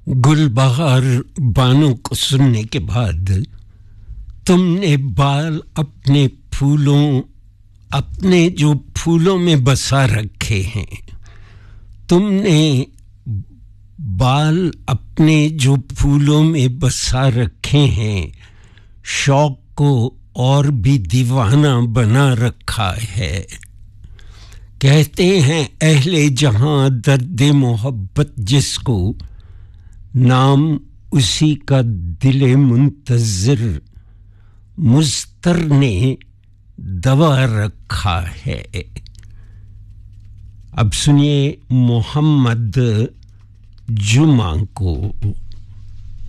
गुलबहार बानों को सुनने के बाद तुमने बाल अपने जो फूलों में बसा रखे हैं, तुमने बाल अपने जो फूलों में बसा रखे हैं, शौक को और भी दीवाना बना रखा है। कहते हैं अहले जहां दर्द मोहब्बत जिसको, नाम उसी का दिले मुंतज़िर मुस्तर ने दवा रखा है। अब सुनिए मोहम्मद जुमा को।